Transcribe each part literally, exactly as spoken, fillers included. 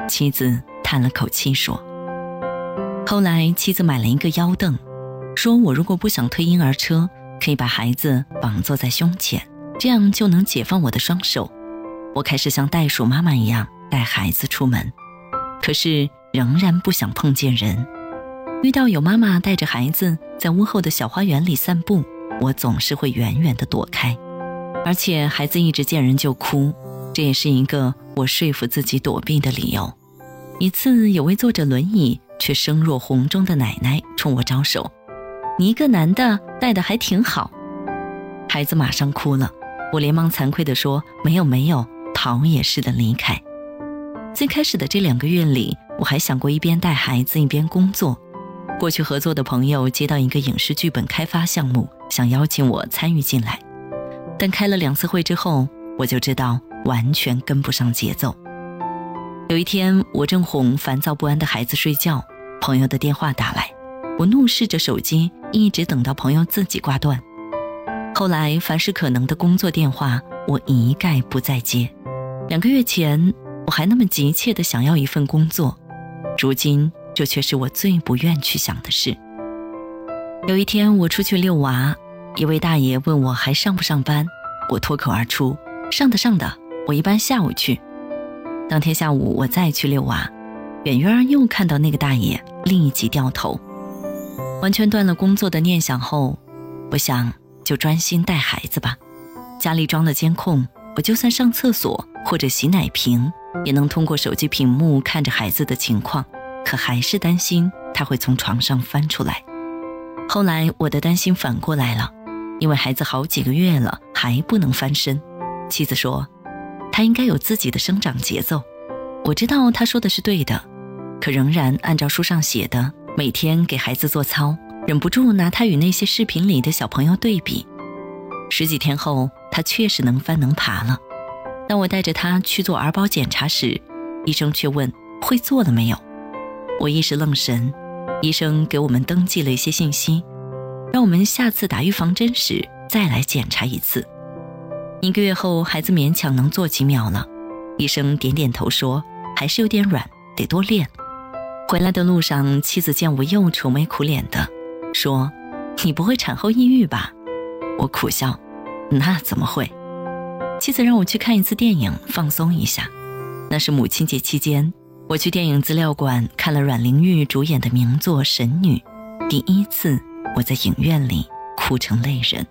妻子叹了口气说。后来妻子买了一个腰凳，说我如果不想推婴儿车，可以把孩子绑坐在胸前，这样就能解放我的双手。我开始像袋鼠妈妈一样带孩子出门，可是仍然不想碰见人。遇到有妈妈带着孩子在屋后的小花园里散步，我总是会远远地躲开，而且孩子一直见人就哭，这也是一个我说服自己躲避的理由。一次，有位坐着轮椅却声若洪钟的奶奶冲我招手，你一个男的带的还挺好。孩子马上哭了，我连忙惭愧地说没有没有，逃也似的离开。最开始的这两个月里，我还想过一边带孩子一边工作。过去合作的朋友接到一个影视剧本开发项目，想邀请我参与进来，但开了两次会之后，我就知道完全跟不上节奏。有一天，我正哄烦躁不安的孩子睡觉，朋友的电话打来，我怒视着手机，一直等到朋友自己挂断。后来凡是可能的工作电话，我一概不再接。两个月前，我还那么急切地想要一份工作，如今这却是我最不愿去想的事。有一天我出去遛娃，一位大爷问我还上不上班，我脱口而出，上的上的，我一般下午去。当天下午我再去遛娃，远远又看到那个大爷，立即掉头。完全断了工作的念想后，我想就专心带孩子吧。家里装了监控，我就算上厕所或者洗奶瓶，也能通过手机屏幕看着孩子的情况，可还是担心他会从床上翻出来。后来我的担心反过来了，因为孩子好几个月了还不能翻身。妻子说他应该有自己的生长节奏。我知道他说的是对的，可仍然按照书上写的，每天给孩子做操，忍不住拿他与那些视频里的小朋友对比。十几天后，他确实能翻能爬了。当我带着他去做儿保检查时，医生却问会做了没有。我一时愣神，医生给我们登记了一些信息，让我们下次打预防针时再来检查一次。一个月后，孩子勉强能做几秒了，医生点点头说还是有点软，得多练。回来的路上，妻子见我又愁眉苦脸的，说你不会产后抑郁吧？我苦笑，那怎么会？妻子让我去看一次电影，放松一下。那是母亲节期间，我去电影资料馆看了阮玲玉主演的名作《神女》，第一次我在影院里哭成泪人。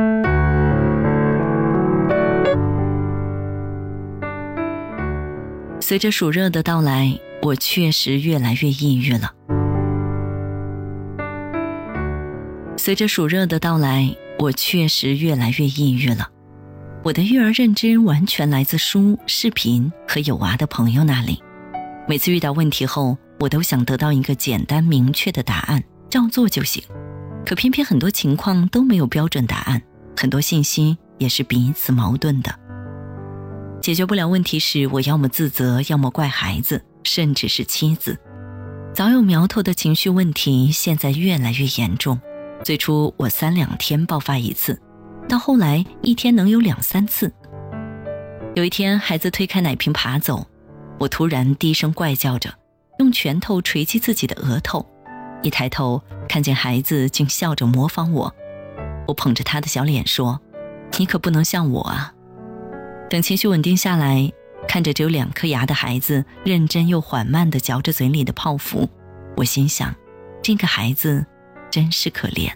随着暑热的到来，我确实越来越抑郁了。随着暑热的到来，我确实越来越抑郁了。我的育儿认知完全来自书、视频和有娃的朋友那里。每次遇到问题后，我都想得到一个简单明确的答案，照做就行。可偏偏很多情况都没有标准答案，很多信息也是彼此矛盾的。解决不了问题时，我要么自责，要么怪孩子，甚至是妻子。早有苗头的情绪问题现在越来越严重，最初我三两天爆发一次，到后来一天能有两三次。有一天孩子推开奶瓶爬走，我突然低声怪叫着，用拳头捶击自己的额头，一抬头看见孩子竟笑着模仿我。我捧着他的小脸说，你可不能像我啊。等情绪稳定下来，看着只有两颗牙的孩子认真又缓慢地嚼着嘴里的泡芙，我心想，这个孩子真是可怜。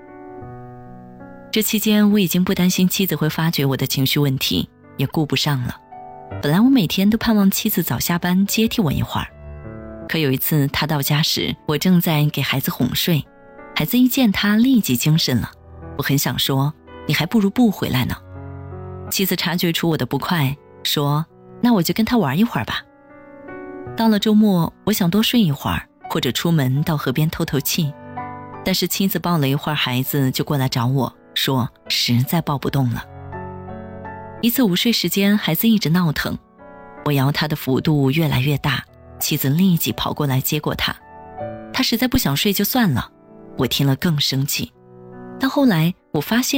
这期间我已经不担心妻子会发觉我的情绪问题，也顾不上了。本来我每天都盼望妻子早下班接替我一会儿，可有一次她到家时，我正在给孩子哄睡，孩子一见她立即精神了。我很想说，你还不如不回来呢。妻子察觉出我的不快，说，那我就跟他玩一会儿吧。到了周末，我想多睡一会儿，或者出门到河边透透气，但是妻子抱了一会儿孩子就过来找我，说实在抱不动了。一次午睡时间，孩子一直闹腾，我摇他的幅度越来越大，妻子立即跑过来接过他。他实在不想睡就算了，我听了更生气。到后来我发现